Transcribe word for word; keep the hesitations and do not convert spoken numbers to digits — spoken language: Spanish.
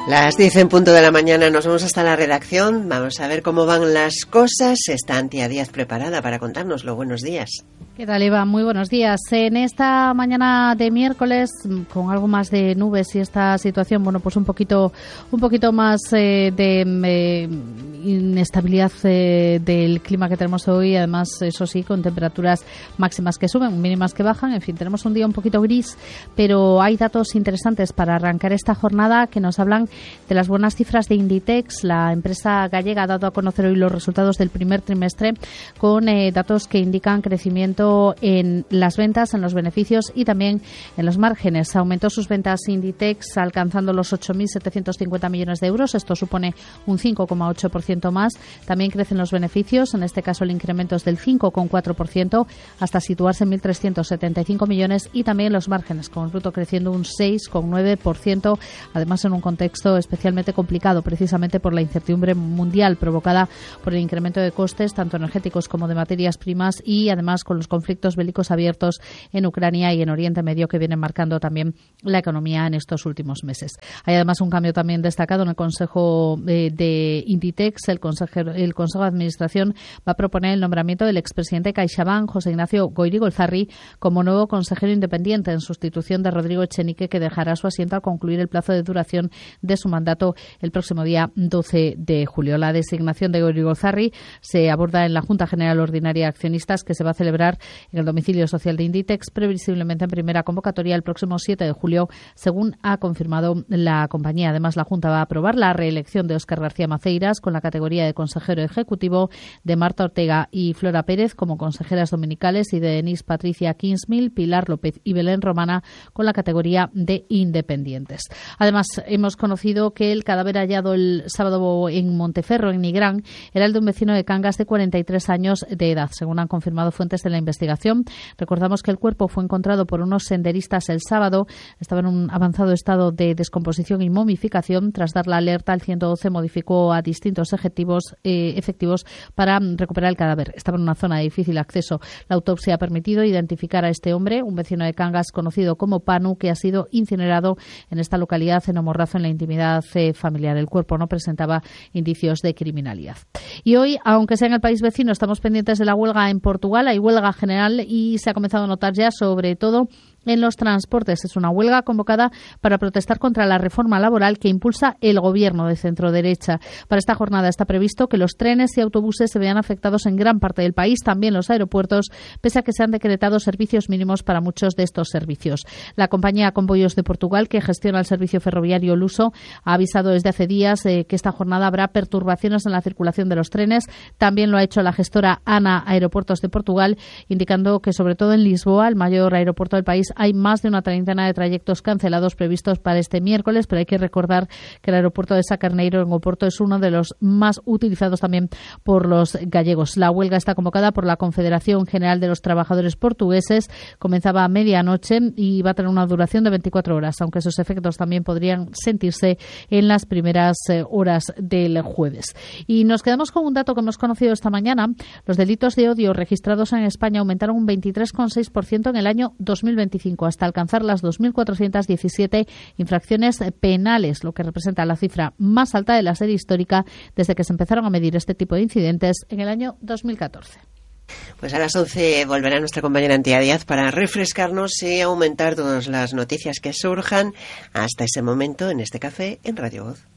Las diez en punto de la mañana, nos vamos hasta la redacción. Vamos a ver cómo van las cosas. Está Antía Díaz preparada para contárnoslo. Buenos días. ¿Qué tal, Eva? Muy buenos días. En esta mañana de miércoles, con algo más de nubes y esta situación, bueno, pues un poquito, un poquito más eh, de eh, inestabilidad eh, del clima que tenemos hoy. Además, eso sí, con temperaturas máximas que suben, mínimas que bajan. En fin, tenemos un día un poquito gris, pero hay datos interesantes para arrancar esta jornada que nos hablan de las buenas cifras de Inditex. La empresa gallega ha dado a conocer hoy los resultados del primer trimestre con eh, datos que indican crecimiento en las ventas, en los beneficios y también en los márgenes. Aumentó sus ventas Inditex alcanzando los ocho mil setecientos cincuenta millones de euros. Esto supone un cinco coma ocho por ciento más. También crecen los beneficios, en este caso el incremento es del cinco coma cuatro por ciento hasta situarse en mil trescientos setenta y cinco millones, y también los márgenes, con el bruto creciendo un seis coma nueve por ciento, además en un contexto especialmente complicado precisamente por la incertidumbre mundial provocada por el incremento de costes tanto energéticos como de materias primas, y además con los conflictos bélicos abiertos en Ucrania y en Oriente Medio que vienen marcando también la economía en estos últimos meses. Hay además un cambio también destacado en el Consejo de, de Inditex. El, consejero, el Consejo de Administración va a proponer el nombramiento del expresidente de CaixaBank, José Ignacio Goirigolzarri, como nuevo consejero independiente en sustitución de Rodrigo Echenique, que dejará su asiento al concluir el plazo de duración de su mandato el próximo día doce de julio. La designación de Goirigolzarri se aborda en la Junta General Ordinaria de Accionistas, que se va a celebrar en el domicilio social de Inditex, previsiblemente en primera convocatoria el próximo siete de julio, según ha confirmado la compañía. Además, la Junta va a aprobar la reelección de Óscar García Maceiras con la categoría de consejero ejecutivo, de Marta Ortega y Flora Pérez como consejeras dominicales, y de Denise Patricia Kingsmill, Pilar López y Belén Romana con la categoría de independientes. Además, hemos conocido que el cadáver hallado el sábado en Monteferro, en Nigrán, era el de un vecino de Cangas de cuarenta y tres años de edad, según han confirmado fuentes de la investigación. Recordamos que el cuerpo fue encontrado por unos senderistas el sábado. Estaba en un avanzado estado de descomposición y momificación. Tras dar la alerta, el ciento doce modificó a distintos efectivos, eh, efectivos para recuperar el cadáver. Estaba en una zona de difícil acceso. La autopsia ha permitido identificar a este hombre, un vecino de Cangas conocido como Panu, que ha sido incinerado en esta localidad en Omorrazo, en la intimidad eh, familiar. El cuerpo no presentaba indicios de criminalidad. Y hoy, aunque sea en el país vecino, estamos pendientes de la huelga en Portugal. Hay huelga general y se ha comenzado a notar ya, sobre todo en los transportes. Es una huelga convocada para protestar contra la reforma laboral que impulsa el gobierno de centro-derecha. Para esta jornada está previsto que los trenes y autobuses se vean afectados en gran parte del país, también los aeropuertos, pese a que se han decretado servicios mínimos para muchos de estos servicios. La compañía Comboios de Portugal, que gestiona el servicio ferroviario Luso, ha avisado desde hace días eh, que esta jornada habrá perturbaciones en la circulación de los trenes. También lo ha hecho la gestora ANA Aeropuertos de Portugal, indicando que sobre todo en Lisboa, el mayor aeropuerto del país, hay más de una treintena de trayectos cancelados previstos para este miércoles, pero hay que recordar que el aeropuerto de Sacarneiro en Oporto es uno de los más utilizados también por los gallegos. La huelga está convocada por la Confederación General de los Trabajadores Portugueses. Comenzaba a medianoche y va a tener una duración de veinticuatro horas, aunque sus efectos también podrían sentirse en las primeras horas del jueves. Y nos quedamos con un dato que hemos conocido esta mañana. Los delitos de odio registrados en España aumentaron un veintitrés coma seis por ciento en el año dos mil veinticinco, hasta alcanzar las dos mil cuatrocientas diecisiete infracciones penales, lo que representa la cifra más alta de la serie histórica desde que se empezaron a medir este tipo de incidentes en el año dos mil catorce. Pues a las once volverá nuestra compañera Antía Díaz para refrescarnos y aumentar todas las noticias que surjan. Hasta ese momento, en este café en Radio Voz.